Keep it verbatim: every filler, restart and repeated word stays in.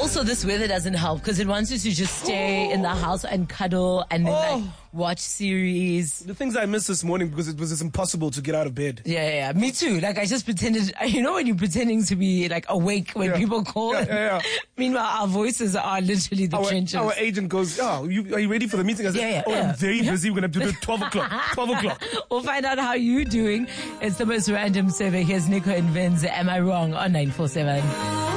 Also, this weather doesn't help because it wants you to just stay in the house and cuddle and then Oh. like watch series. The things I missed this morning because it was just impossible to get out of bed. Yeah, yeah, yeah. Me too. Like I just pretended, you know when you're pretending to be like awake when Yeah. people call? Yeah, yeah, yeah. Meanwhile, our voices are literally the Our, trenches. our agent goes, oh, you, are you ready for the meeting? I said, Yeah, yeah, oh, yeah. I'm very busy. We're going to do it at twelve o'clock. twelve o'clock. We'll find out how you're doing. It's the most random survey. Here's Nico and Vince. Am I wrong? On nine four seven.